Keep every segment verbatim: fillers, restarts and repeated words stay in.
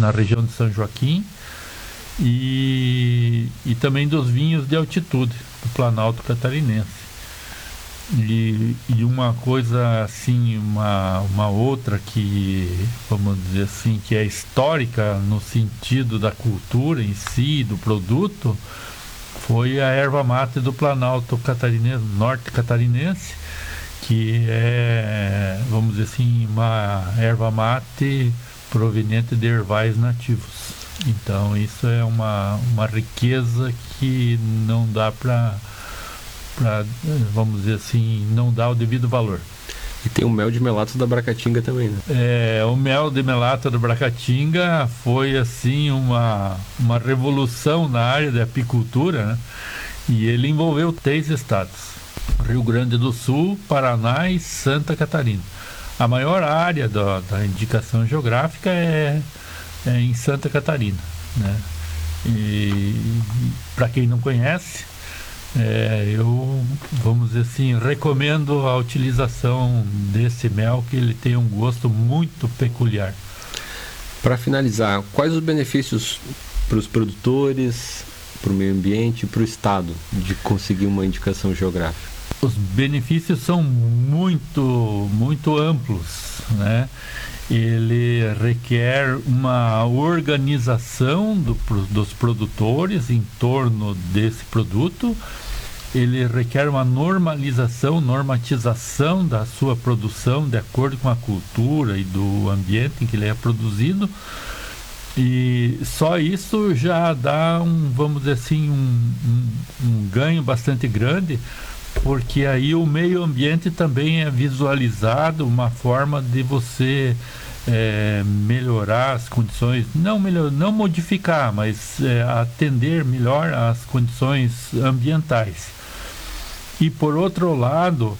na região de São Joaquim, e, e também dos vinhos de altitude do Planalto Catarinense. E, e uma coisa assim, uma, uma outra que, vamos dizer assim, que é histórica no sentido da cultura em si, do produto, foi a erva mate do Planalto Catarinense, Norte Catarinense, que é, vamos dizer assim, uma erva mate proveniente de ervais nativos. Então isso é uma, uma riqueza que não dá para, vamos dizer assim, não dá o devido valor. E tem o mel de melato da Bracatinga também, né? É, o mel de melato da Bracatinga foi assim uma, uma revolução na área da apicultura, né? E ele envolveu três estados: Rio Grande do Sul, Paraná e Santa Catarina. A maior área da, da indicação geográfica é, é em Santa Catarina, né? E para quem não conhece, É, eu, vamos dizer assim, recomendo a utilização desse mel, que ele tem um gosto muito peculiar. Para finalizar, quais os benefícios para os produtores, para o meio ambiente e para o Estado de conseguir uma indicação geográfica? Os benefícios são muito, muito amplos, né? Ele requer uma organização do, dos produtores em torno desse produto. Ele requer uma normalização, normatização da sua produção de acordo com a cultura e do ambiente em que ele é produzido. E só isso já dá um, vamos dizer assim, um, um, um ganho bastante grande, porque aí o meio ambiente também é visualizado, uma forma de você é, melhorar as condições, não, melhor, não modificar, mas é, atender melhor às condições ambientais. E por outro lado,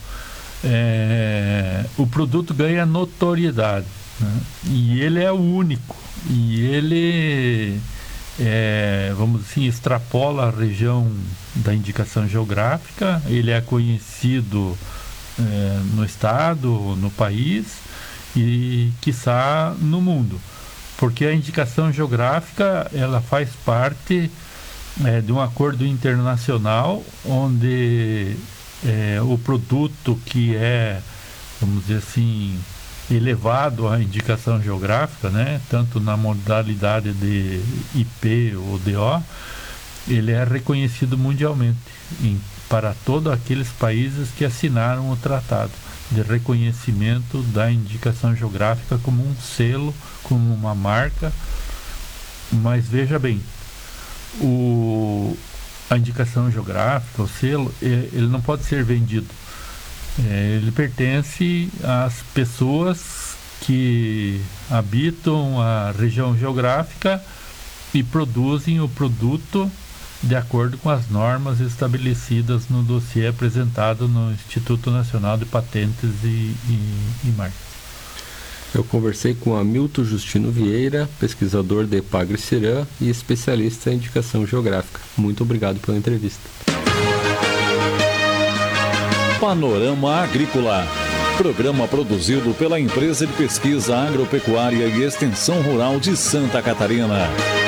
é, o produto ganha notoriedade, né? E ele é o único, e ele É, vamos assim, extrapola a região da indicação geográfica. Ele é conhecido é, no estado, no país e, quiçá, no mundo, porque a indicação geográfica ela faz parte é, de um acordo internacional onde é, o produto que é, vamos dizer assim, elevado à indicação geográfica, né, tanto na modalidade de I P ou D O, ele é reconhecido mundialmente em, para todos aqueles países que assinaram o tratado de reconhecimento da indicação geográfica como um selo, como uma marca. Mas veja bem, o, a indicação geográfica, o selo, ele não pode ser vendido. É, ele pertence às pessoas que habitam a região geográfica e produzem o produto de acordo com as normas estabelecidas no dossiê apresentado no Instituto Nacional de Patentes e, e, e Marcas. Eu conversei com Hamilton Justino Vieira, pesquisador da Epagre-Cirã e especialista em indicação geográfica. Muito obrigado pela entrevista. Panorama Agrícola, programa produzido pela Empresa de Pesquisa Agropecuária e Extensão Rural de Santa Catarina.